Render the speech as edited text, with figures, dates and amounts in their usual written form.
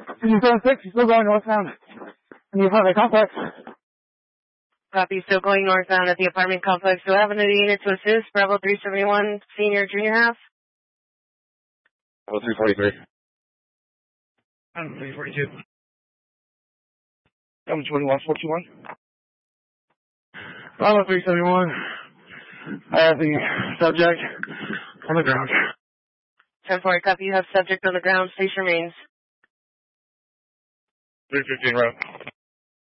6, you're still going northbound in the apartment complex. Copy, still going northbound at the apartment complex. Do I have another unit to assist? Bravo 371, senior, junior half? Bravo 343. 342. 721, 421. Bravo 371. I have the subject on the ground. 10-4, copy, you have subject on the ground. Station remains. 315, right.